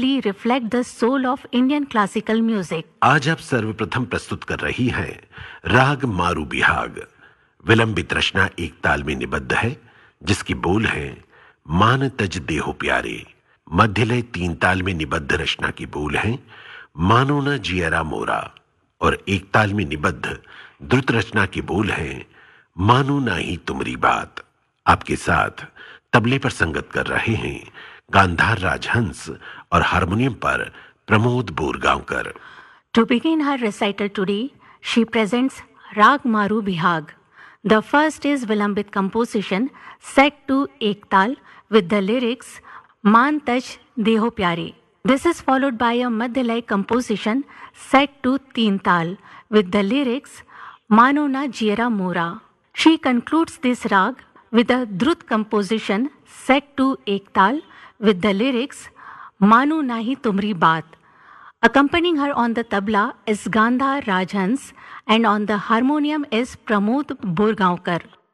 accurately reflect the soul of Indian classical music. आज आप सर्वप्रथम प्रस्तुत कर रही हैं राग मारू बिहाग। विलंबित रचना एक ताल में निबद्ध है, जिसकी बोल है मान तज देहो प्यारे। मध्यलय तीन ताल में निबद्ध रचना की बोल है मानो न जियरा मोरा, और एक ताल में निबद्ध द्रुत रचना की बोल है मानो ना ही तुमरी बात। आपके साथ तबले पर संगत कर रहे हैं गांधार राजहंस और हारमोनियम पर Pramod Borgaonkar. To begin her recital today, she presents Rag Maru Bihag. The first is Vilambit composition set to Ek Tal with the lyrics Maan Taj Deho Pyare. This is followed by a Madhyalay composition set to Teen Tal with the lyrics Mano Na Jiera Mora. She concludes this rag with a Drut composition set to Ek Tal with the lyrics Manu Nahi Tumri Baat. Accompanying her on the tabla is Gandhar Rajhans and on the harmonium is Pramod Borgaonkar.